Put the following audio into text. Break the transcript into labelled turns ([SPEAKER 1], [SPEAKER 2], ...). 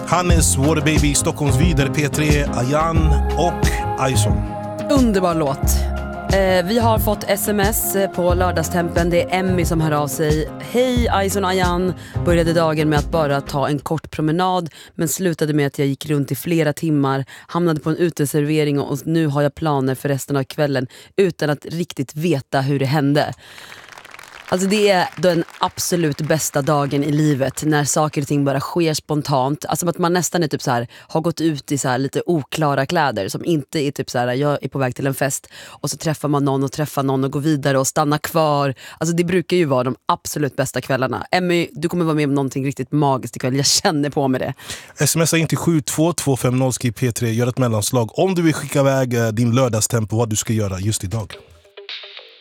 [SPEAKER 1] Hannes, Waterbaby, Stockholms vidare, P3, Ayan och Aison.
[SPEAKER 2] Underbar låt. Vi har fått sms på lördagstempen. Det är Emmy som hör av sig. Hej Aison och Ayan. Började dagen med att bara ta en kort promenad, men slutade med att jag gick runt i flera timmar, hamnade på en uteservering och nu har jag planer för resten av kvällen utan att riktigt veta hur det hände. Alltså det är den absolut bästa dagen i livet, när saker och ting bara sker spontant. Alltså att man nästan är typ så här, har gått ut i så här lite oklara kläder som inte är typ så här, jag är på väg till en fest och så träffar man någon och träffar någon och går vidare och stannar kvar. Alltså det brukar ju vara de absolut bästa kvällarna. Emmy, du kommer vara med om någonting riktigt magiskt ikväll. Jag känner på mig det.
[SPEAKER 1] Smsa in till 72250, skriv P3, gör ett mellanslag om du vill skicka iväg din lördagstempo, vad du ska göra just idag.